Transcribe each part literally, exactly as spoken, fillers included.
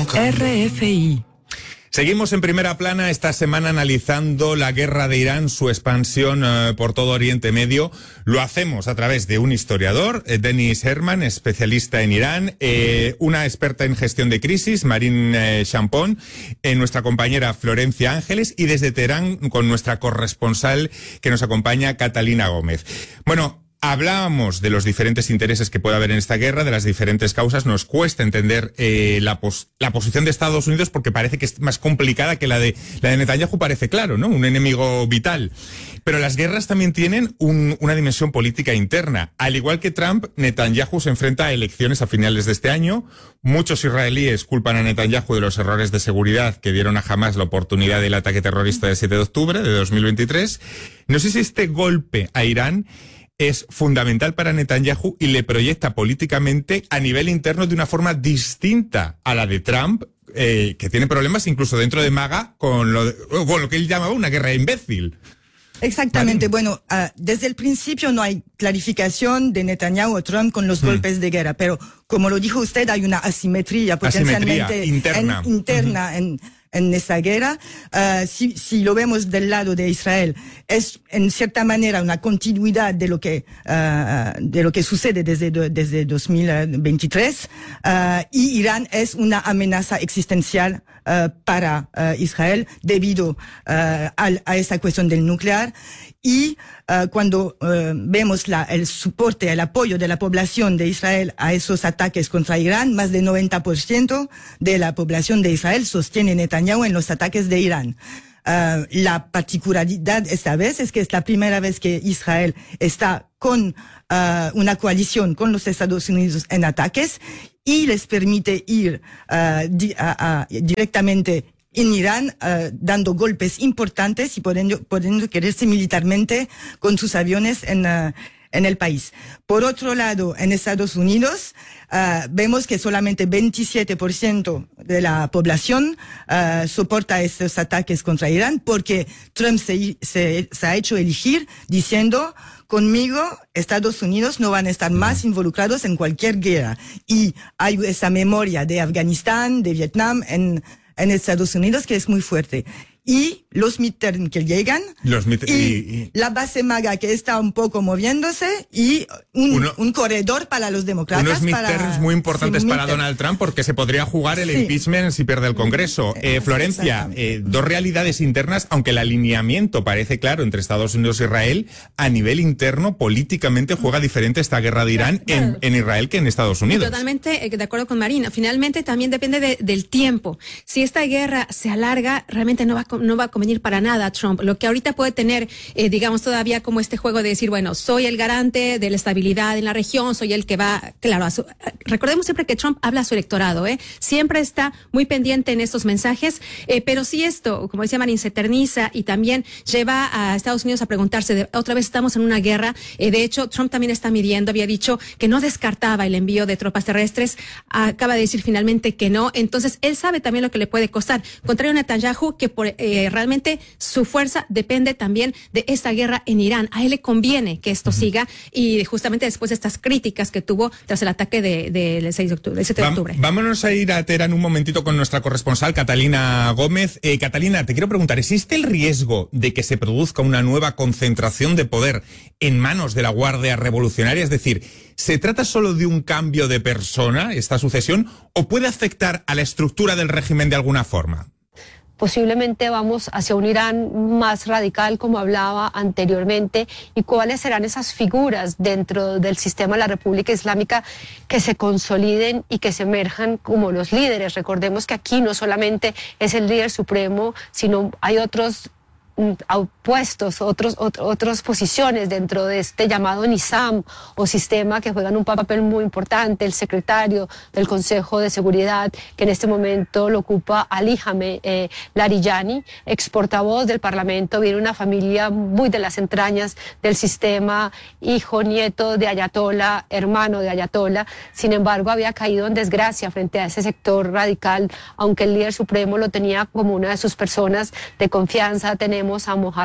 R F I. Seguimos en primera plana esta semana analizando la guerra de Irán, su expansión eh, por todo Oriente Medio. Lo hacemos a través de un historiador, eh, Denis Herman, especialista en Irán, eh, una experta en gestión de crisis, Marine eh, Champón, eh, nuestra compañera Florencia Ángeles y desde Teherán con nuestra corresponsal que nos acompaña, Catalina Gómez. Bueno, hablábamos de los diferentes intereses que puede haber en esta guerra, de las diferentes causas. Nos cuesta entender eh, la, pos la posición de Estados Unidos porque parece que es más complicada que la de la de Netanyahu, parece claro, ¿no? Un enemigo vital. Pero las guerras también tienen un, una dimensión política interna. Al igual que Trump, Netanyahu se enfrenta a elecciones a finales de este año. Muchos israelíes culpan a Netanyahu de los errores de seguridad que dieron a Hamas la oportunidad del ataque terrorista del siete de octubre de dos mil veintitrés. No sé si este golpe a Irán es fundamental para Netanyahu y le proyecta políticamente a nivel interno de una forma distinta a la de Trump, eh, que tiene problemas incluso dentro de MAGA con lo, de, con lo que él llamaba una guerra imbécil. Exactamente. Marine. Bueno, uh, desde el principio no hay clarificación de Netanyahu o Trump con los hmm. golpes de guerra, pero como lo dijo usted, hay una asimetría potencialmente asimetría interna, en, interna uh-huh. en en esta guerra. Uh, si, si lo vemos del lado de Israel, es en cierta manera una continuidad de lo que uh, de lo que sucede desde desde dos mil veintitrés, uh, y Irán es una amenaza existencial uh, para uh, Israel debido uh, a, a esa cuestión del nuclear. Y uh, cuando uh, vemos la, el soporte, el apoyo de la población de Israel a esos ataques contra Irán, más del noventa por ciento de la población de Israel sostiene Netanyahu en los ataques de Irán. Uh, la particularidad esta vez es que es la primera vez que Israel está con uh, una coalición con los Estados Unidos en ataques y les permite ir uh, di a, a, directamente en Irán, uh, dando golpes importantes y pudiendo, pudiendo quererse militarmente con sus aviones en, uh, en el país. Por otro lado, en Estados Unidos, uh, vemos que solamente veintisiete por ciento de la población uh, soporta estos ataques contra Irán porque Trump se, se, se ha hecho elegir diciendo: conmigo, Estados Unidos no van a estar más involucrados en cualquier guerra. Y hay esa memoria de Afganistán, de Vietnam, en en Estados Unidos, que es muy fuerte. Y los midterms que llegan, los mid y, y, y la base MAGA que está un poco moviéndose, y un, uno, un corredor para los demócratas. Unos midterms para, muy importantes sí, para midterm. Donald Trump, porque se podría jugar el sí. impeachment si pierde el Congreso. Eh, Florencia, eh, dos realidades internas, aunque el alineamiento parece claro entre Estados Unidos e Israel, a nivel interno, políticamente juega diferente esta guerra de Irán en, en Israel que en Estados Unidos. Totalmente de acuerdo con Marina. Finalmente también depende de, del tiempo. Si esta guerra se alarga, realmente no va, no va a convenir para nada a Trump. Lo que ahorita puede tener, eh, digamos, todavía como este juego de decir, bueno, soy el garante de la estabilidad en la región, soy el que va, claro, a su, recordemos siempre que Trump habla a su electorado, ¿eh? Siempre está muy pendiente en estos mensajes, eh, pero si esto, como decía Marín, se eterniza y también lleva a Estados Unidos a preguntarse, de, otra vez estamos en una guerra, eh, de hecho, Trump también está midiendo, había dicho que no descartaba el envío de tropas terrestres, acaba de decir finalmente que no, entonces él sabe también lo que le puede costar, contrario a Netanyahu, que por, eh, realmente su fuerza depende también de esta guerra en Irán. A él le conviene que esto uh-huh. siga y justamente después de estas críticas que tuvo tras el ataque del de, de seis de octubre, siete de octubre. Vámonos a ir a Teherán un momentito con nuestra corresponsal Catalina Gómez. Eh, Catalina, te quiero preguntar, ¿existe el riesgo de que se produzca una nueva concentración de poder en manos de la Guardia Revolucionaria? Es decir, ¿se trata solo de un cambio de persona, esta sucesión, o puede afectar a la estructura del régimen de alguna forma? Posiblemente vamos hacia un Irán más radical, como hablaba anteriormente, y cuáles serán esas figuras dentro del sistema de la República Islámica que se consoliden y que se emerjan como los líderes. Recordemos que aquí no solamente es el líder supremo, sino hay otros puestos, otros, otros, otras posiciones dentro de este llamado Nizam o sistema que juegan un papel muy importante, el secretario del Consejo de Seguridad, que en este momento lo ocupa Ali Jame eh, Larijani, ex portavoz del Parlamento, viene una familia muy de las entrañas del sistema, hijo, nieto de Ayatollah, hermano de Ayatollah, sin embargo había caído en desgracia frente a ese sector radical, aunque el líder supremo lo tenía como una de sus personas de confianza. Tenemos a Mohammad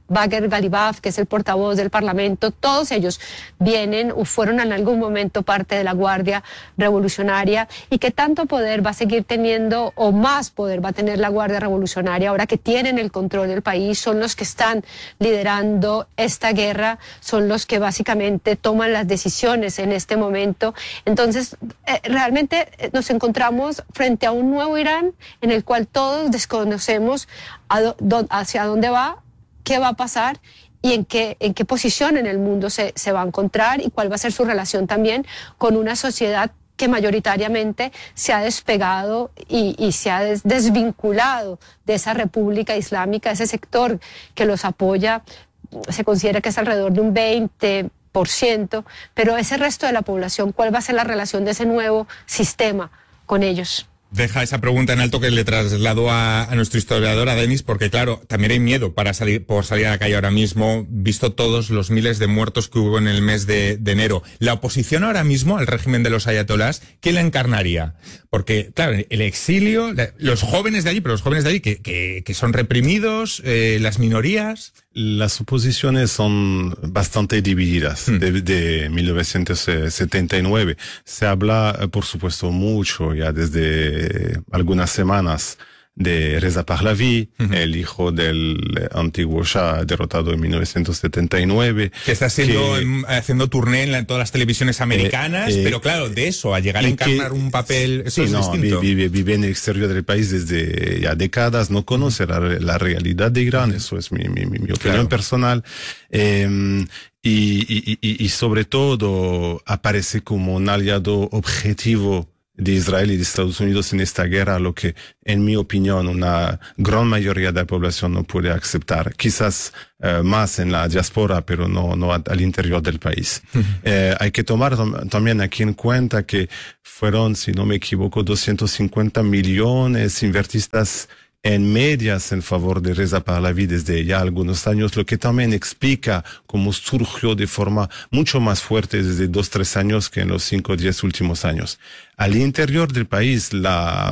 Bagher Ghalibaf, que es el portavoz del Parlamento, todos ellos vienen o fueron en algún momento parte de la Guardia Revolucionaria. ¿Y qué tanto poder va a seguir teniendo o más poder va a tener la Guardia Revolucionaria ahora que tienen el control del país? Son los que están liderando esta guerra, son los que básicamente toman las decisiones en este momento. Entonces, eh, realmente nos encontramos frente a un nuevo Irán en el cual todos desconocemos a do, do, hacia dónde va, qué va a pasar y en qué, en qué posición en el mundo se, se va a encontrar y cuál va a ser su relación también con una sociedad que mayoritariamente se ha despegado y, y se ha des, desvinculado de esa república islámica, ese sector que los apoya, se considera que es alrededor de un veinte por ciento, pero ese resto de la población, ¿cuál va a ser la relación de ese nuevo sistema con ellos? Deja esa pregunta en alto que le trasladó a, a nuestro historiador, a Denis, porque claro, también hay miedo para salir, por salir a la calle ahora mismo, visto todos los miles de muertos que hubo en el mes de, de enero. La oposición ahora mismo al régimen de los ayatolás, ¿quién la encarnaría? Porque, claro, el exilio, los jóvenes de allí, pero los jóvenes de allí que, que, que son reprimidos, eh, las minorías... Las oposiciones son bastante divididas mm. de, de mil novecientos setenta y nueve. Se habla, por supuesto, mucho ya desde algunas semanas de Reza Pahlavi, uh-huh. el hijo del antiguo Shah derrotado en mil novecientos setenta y nueve. Que está haciendo, que, haciendo turné en, la, en todas las televisiones americanas, eh, eh, pero claro, de eso, a llegar a encarnar que, un papel, eso sí, es no, distinto. Vive, vive en el exterior del país desde ya décadas, no conoce la, la realidad de Irán, uh-huh. eso es mi, mi, mi opinión claro. personal. Eh, y, y, y, y sobre todo aparece como un aliado objetivo de Israel y de Estados Unidos en esta guerra, lo que, en mi opinión, una gran mayoría de la población no puede aceptar. Quizás uh, más en la diáspora, pero no, no al interior del país. Uh-huh. eh, hay que tomar también aquí en cuenta que fueron, si no me equivoco, doscientos cincuenta millones invertistas en medias en favor de Reza Pahlavi desde ya algunos años, lo que también explica cómo surgió de forma mucho más fuerte desde dos, tres años que en los cinco o diez últimos años. Al interior del país, la,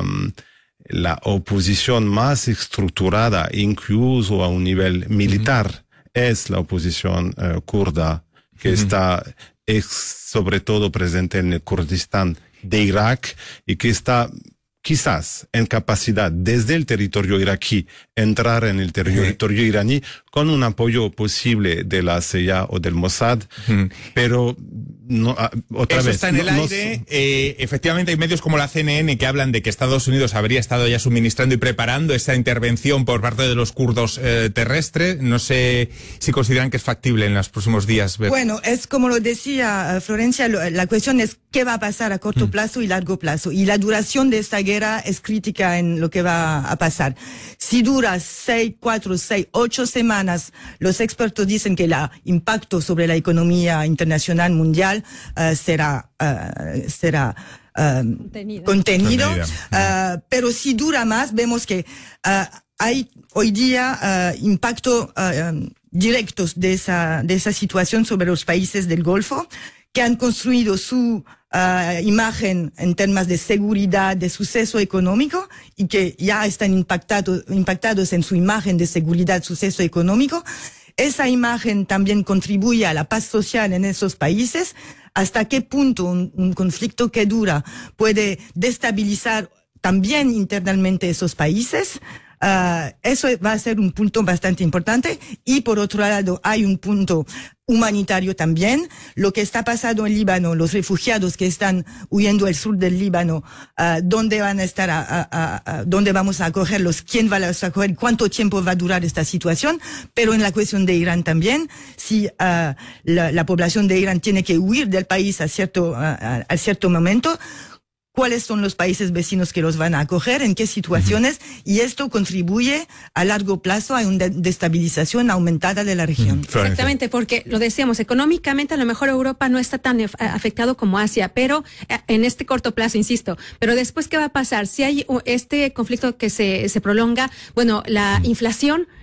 la oposición más estructurada, incluso a un nivel militar, uh-huh. es la oposición uh, kurda, que uh-huh. está es, sobre todo presente en el Kurdistán de Irak y que está quizás en capacidad desde el territorio iraquí entrar en el territorio uh-huh. iraní con un apoyo posible de la C I A o del Mossad, uh-huh. pero no, otra Eso vez. está en el no, aire. No, eh, efectivamente hay medios como la C N N que hablan de que Estados Unidos habría estado ya suministrando y preparando esa intervención por parte de los kurdos eh, terrestres. No sé si consideran que es factible en los próximos días. Ver. Bueno, es como lo decía Florencia, lo, la cuestión es qué va a pasar a corto plazo y largo plazo. Y la duración de esta guerra es crítica en lo que va a pasar. Si dura seis, cuatro, seis, ocho semanas, los expertos dicen que el impacto sobre la economía internacional mundial uh, será, uh, será uh, contenido. contenido. Uh, pero si dura más, vemos que uh, hay hoy día uh, impacto uh, um, directos de esa, de esa situación sobre los países del Golfo, que han construido su uh, imagen en temas de seguridad, de suceso económico, y que ya están impactados, impactados en su imagen de seguridad, suceso económico. Esa imagen también contribuye a la paz social en esos países. ¿Hasta qué punto un, un conflicto que dura puede destabilizar también internamente esos países? Uh, eso va a ser un punto bastante importante. Y por otro lado, hay un punto humanitario también. Lo que está pasando en Líbano, los refugiados que están huyendo al sur del Líbano, uh, dónde van a estar, a, a, a, dónde vamos a acogerlos, quién va a acoger, cuánto tiempo va a durar esta situación. Pero en la cuestión de Irán también, si uh, la, la población de Irán tiene que huir del país a cierto, uh, a, a cierto momento, cuáles son los países vecinos que los van a acoger, en qué situaciones, uh-huh. y esto contribuye a largo plazo a una destabilización aumentada de la región. Uh-huh. Exactamente, porque lo decíamos, económicamente a lo mejor Europa no está tan afectado como Asia, pero en este corto plazo, insisto, pero después, ¿qué va a pasar? Si hay este conflicto que se, se prolonga, bueno, la uh-huh. inflación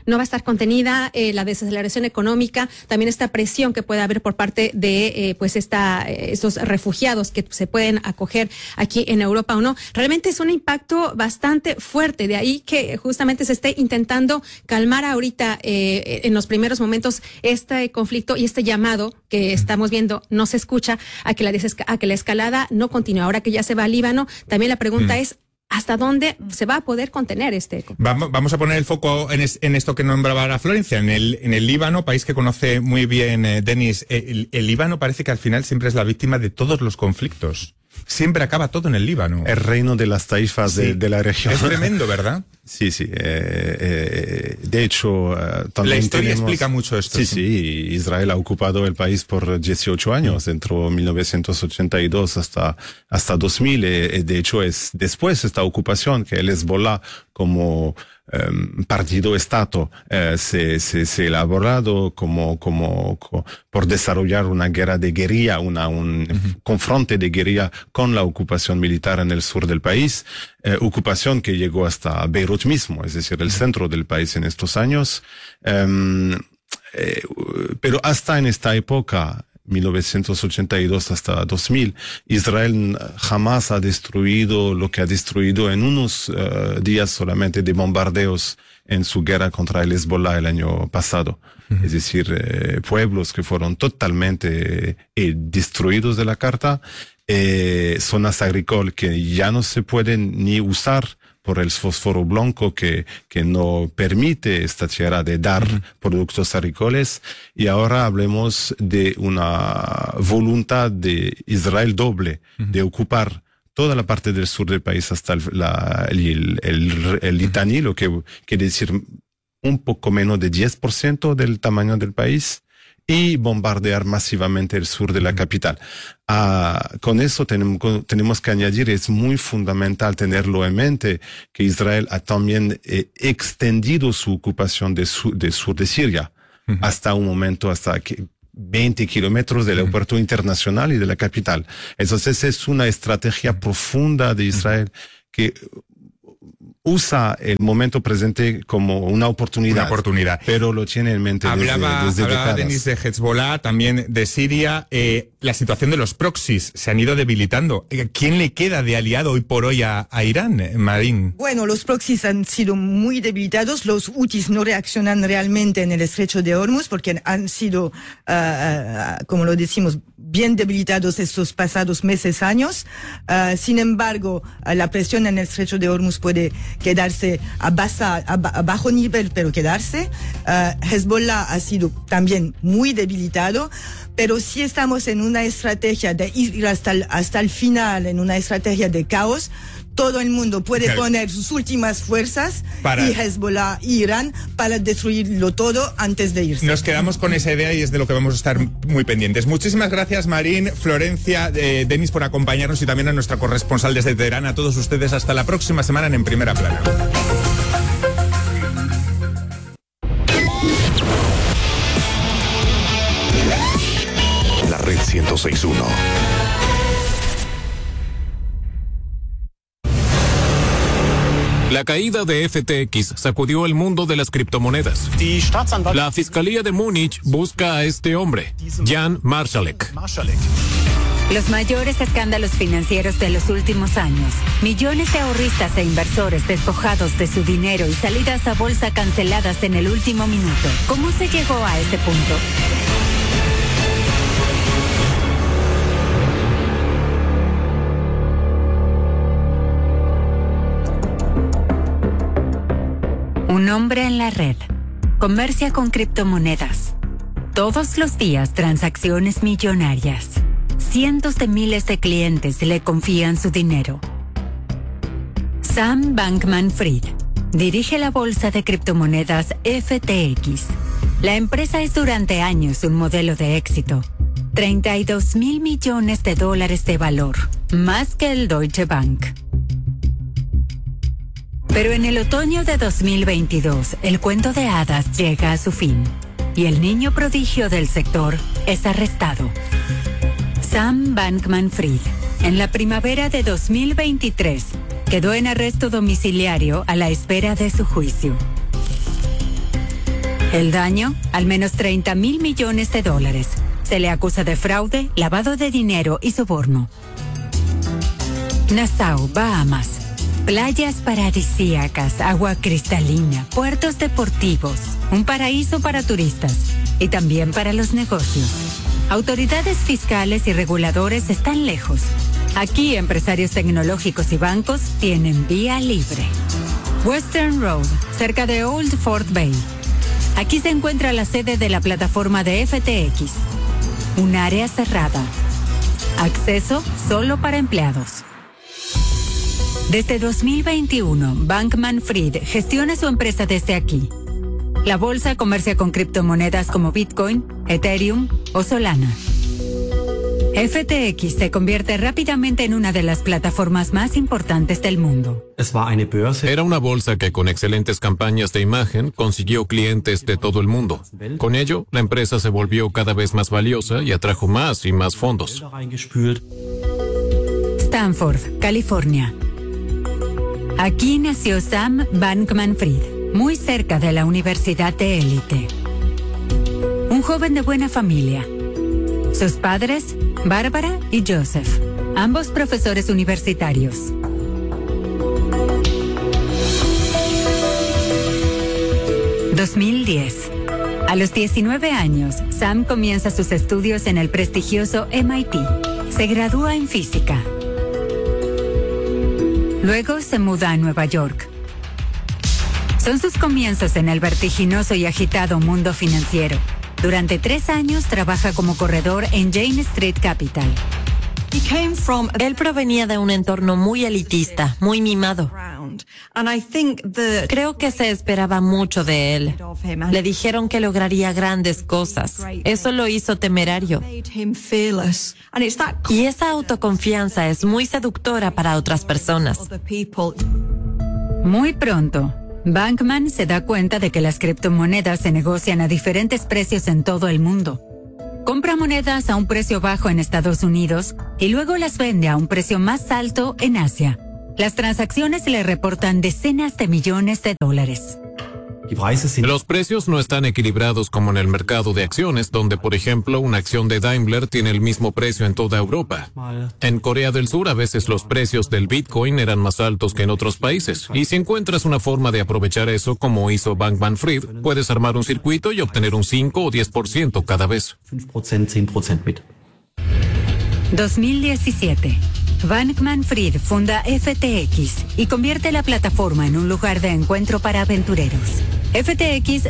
no va a estar contenida, eh, la desaceleración económica, también esta presión que puede haber por parte de eh, pues esta eh, estos refugiados que se pueden acoger aquí en Europa o no. Realmente es un impacto bastante fuerte, de ahí que justamente se esté intentando calmar ahorita eh, en los primeros momentos este conflicto y este llamado que estamos viendo no se escucha a que la desesca- a que la escalada no continúe. Ahora que ya se va al Líbano, también la pregunta mm. es ¿hasta dónde se va a poder contener este eco? Vamos, vamos a poner el foco en, es, en esto que nombraba la Florencia, en el, en el Líbano, país que conoce muy bien eh, Denis. El, el Líbano parece que al final siempre es la víctima de todos los conflictos. Siempre acaba todo en el Líbano. El reino de las taifas sí. de, de la región. Es tremendo, ¿verdad? Sí, sí. Eh, eh, de hecho, eh, también la historia tenemos... explica mucho esto. Sí, sí. Israel ha ocupado el país por dieciocho años, mm. entre mil novecientos ochenta y dos hasta hasta dos mil. Eh, de hecho, es después de esta ocupación que el Hezbollah como Um, partido Estado eh, se, se, se ha elaborado como, como, como por desarrollar una guerra de guerrilla, una, un uh-huh. confronte de guerrilla con la ocupación militar en el sur del país, eh, ocupación que llegó hasta Beirut mismo, es decir, el uh-huh. centro del país en estos años. Um, eh, pero hasta en esta época, mil novecientos ochenta y dos hasta dos mil, Israel jamás ha destruido lo que ha destruido en unos uh, días solamente de bombardeos en su guerra contra el Hezbollah el año pasado. Uh-huh. Es decir, eh, pueblos que fueron totalmente eh, destruidos de la carta, eh, zonas agrícolas que ya no se pueden ni usar por el fósforo blanco que, que no permite esta tierra de dar uh-huh. productos agrícolas. Y ahora hablemos de una voluntad de Israel doble uh-huh. de ocupar toda la parte del sur del país hasta el, la, el, el, el Litani, uh-huh. lo que quiere decir un poco menos de diez por ciento del tamaño del país, y bombardear masivamente el sur de la capital. Ah, con eso tenemos, tenemos que añadir, es muy fundamental tenerlo en mente, que Israel ha también eh, extendido su ocupación de sur de, sur de Siria, uh-huh. hasta un momento, hasta que veinte kilómetros del aeropuerto uh-huh. internacional y de la capital. Entonces es una estrategia profunda de Israel uh-huh. que usa el momento presente como una oportunidad. Una oportunidad. Pero lo tiene en mente hablaba, desde, desde hablaba décadas. Denis de Hezbollah, también de Siria. Eh, la situación de los proxies se han ido debilitando. ¿Quién le queda de aliado hoy por hoy a, a Irán, Marín? Bueno, los proxies han sido muy debilitados. Los hutis no reaccionan realmente en el estrecho de Hormuz porque han sido, uh, uh, como lo decimos, bien debilitados estos pasados meses, años. Uh, sin embargo, uh, la presión en el estrecho de Hormuz puede quedarse a, basa, a, a bajo nivel, pero quedarse. Uh, Hezbollah ha sido también muy debilitado, pero si estamos en una estrategia de ir hasta el, hasta el final, en una estrategia de caos, todo el mundo puede okay. poner sus últimas fuerzas para... y Hezbollah y Irán para destruirlo todo antes de irse. Nos quedamos con esa idea y es de lo que vamos a estar muy pendientes. Muchísimas gracias, Marín, Florencia, eh, Denis, por acompañarnos y también a nuestra corresponsal desde Teherán. A todos ustedes, hasta la próxima semana en En Primera Plana. La Red ciento seis punto uno. La caída de F T X sacudió el mundo de las criptomonedas. La Fiscalía de Múnich busca a este hombre, Jan Marsalek. Los mayores escándalos financieros de los últimos años, millones de ahorristas e inversores despojados de su dinero y salidas a bolsa canceladas en el último minuto. ¿Cómo se llegó a ese punto? Un hombre en la red. Comercia con criptomonedas. Todos los días transacciones millonarias. Cientos de miles de clientes le confían su dinero. Sam Bankman-Fried dirige la bolsa de criptomonedas F T X. La empresa es durante años un modelo de éxito. treinta y dos mil millones de dólares de valor, más que el Deutsche Bank. Pero en el otoño de dos mil veintidós, el cuento de hadas llega a su fin y el niño prodigio del sector es arrestado. Sam Bankman-Fried, en la primavera de dos mil veintitrés, quedó en arresto domiciliario a la espera de su juicio. El daño, al menos treinta mil millones de dólares. Se le acusa de fraude, lavado de dinero y soborno. Nassau, Bahamas. Playas paradisíacas, agua cristalina, puertos deportivos, un paraíso para turistas y también para los negocios. Autoridades fiscales y reguladores están lejos. Aquí empresarios tecnológicos y bancos tienen vía libre. Western Road, cerca de Old Fort Bay. Aquí se encuentra la sede de la plataforma de F T X. Un área cerrada. Acceso solo para empleados. Desde dos mil veintiuno, Bankman-Fried gestiona su empresa desde aquí. La bolsa comercia con criptomonedas como Bitcoin, Ethereum o Solana. F T X se convierte rápidamente en una de las plataformas más importantes del mundo. Era una bolsa que con excelentes campañas de imagen consiguió clientes de todo el mundo. Con ello, la empresa se volvió cada vez más valiosa y atrajo más y más fondos. Stanford, California. Aquí nació Sam Bankman-Fried, muy cerca de la universidad de élite. Un joven de buena familia. Sus padres, Bárbara y Joseph, ambos profesores universitarios. dos mil diez. A los diecinueve años, Sam comienza sus estudios en el prestigioso M I T. Se gradúa en física. Luego se muda a Nueva York. Son sus comienzos en el vertiginoso y agitado mundo financiero. Durante tres años trabaja como corredor en Jane Street Capital. Él provenía de un entorno muy elitista, muy mimado. Creo que se esperaba mucho de él. Le dijeron que lograría grandes cosas. Eso lo hizo temerario. Y esa autoconfianza es muy seductora para otras personas. Muy pronto, Bankman se da cuenta de que las criptomonedas se negocian a diferentes precios en todo el mundo. Compra monedas a un precio bajo en Estados Unidos y luego las vende a un precio más alto en Asia. Las transacciones le reportan decenas de millones de dólares. Los precios no están equilibrados como en el mercado de acciones, donde, por ejemplo, una acción de Daimler tiene el mismo precio en toda Europa. En Corea del Sur, a veces los precios del Bitcoin eran más altos que en otros países. Y si encuentras una forma de aprovechar eso, como hizo Bankman-Fried, puedes armar un circuito y obtener un cinco o diez por ciento cada vez. dos mil diecisiete. Bankman-Fried funda F T X y convierte la plataforma en un lugar de encuentro para aventureros. F T X